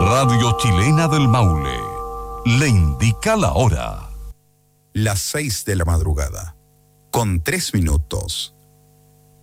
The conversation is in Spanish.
Radio Chilena del Maule le indica la hora. Las 6 de la madrugada, con 3 minutos.